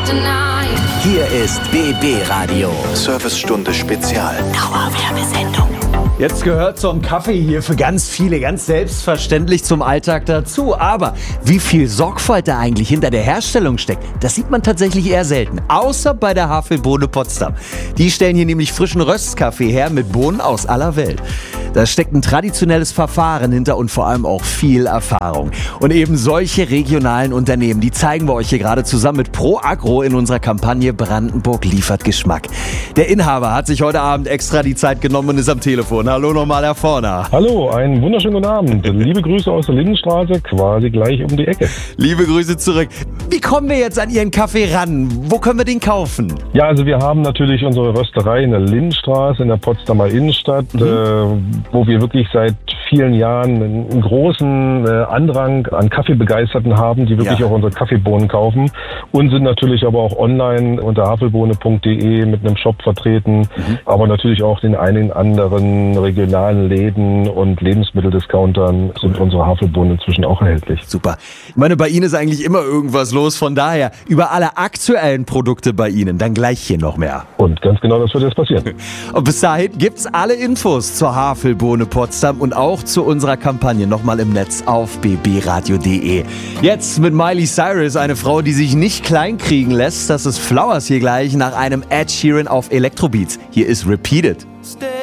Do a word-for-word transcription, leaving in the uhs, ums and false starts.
Hier ist B B Radio. Servicestunde Spezial. Dauerwerbesendung. Jetzt gehört so ein Kaffee hier für ganz viele ganz selbstverständlich zum Alltag dazu. Aber wie viel Sorgfalt da eigentlich hinter der Herstellung steckt, das sieht man tatsächlich eher selten. Außer bei der Havelbohne Potsdam. Die stellen hier nämlich frischen Röstkaffee her mit Bohnen aus aller Welt. Da steckt ein traditionelles Verfahren hinter und vor allem auch viel Erfahrung. Und eben solche regionalen Unternehmen, die zeigen wir euch hier gerade zusammen mit Pro Agro in unserer Kampagne Brandenburg liefert Geschmack. Der Inhaber hat sich heute Abend extra die Zeit genommen und ist am Telefon. Hallo nochmal, Herr Forner. Hallo, einen wunderschönen guten Abend. Liebe Grüße aus der Lindenstraße, quasi gleich um die Ecke. Liebe Grüße zurück. Wie kommen wir jetzt an Ihren Kaffee ran? Wo können wir den kaufen? Ja, also wir haben natürlich unsere Rösterei in der Lindenstraße in der Potsdamer Innenstadt, mhm. äh, wo wir wirklich seit vielen Jahren einen großen äh, Andrang an Kaffeebegeisterten haben, die wirklich ja. auch unsere Kaffeebohnen kaufen und sind natürlich aber auch online unter havelbohne punkt de mit einem Shop vertreten, mhm. aber natürlich auch den einigen anderen regionalen Läden und Lebensmitteldiscountern sind unsere Havelbohnen inzwischen auch erhältlich. Super. Ich meine, bei Ihnen ist eigentlich immer irgendwas los, von daher über alle aktuellen Produkte bei Ihnen, dann gleich hier noch mehr. Und ganz genau, das wird jetzt passieren. Und bis dahin gibt's alle Infos zur Havelbohne Potsdam und auch zu unserer Kampagne nochmal im Netz auf b b radio punkt de. Jetzt mit Miley Cyrus, eine Frau, die sich nicht kleinkriegen lässt. Das ist Flowers hier gleich nach einem Ed Sheeran auf Electrobeats. Hier ist Repeated. Stay